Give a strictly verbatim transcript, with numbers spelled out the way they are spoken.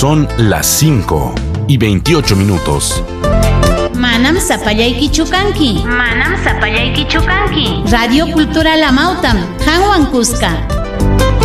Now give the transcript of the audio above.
Son las cinco y veintiocho minutos. Manam sapallayki chukanki. Manam sapallayki chukanki. Radio Cultural Amautam, Hanwan Cusca.